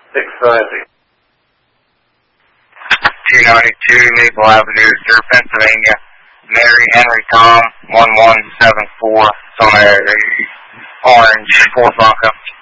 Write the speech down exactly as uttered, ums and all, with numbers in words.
six thirty. two ninety-two Maple Avenue, Sir, Pennsylvania. Mary Henry Tom, one one seven four. It's on a orange Ford Bronco.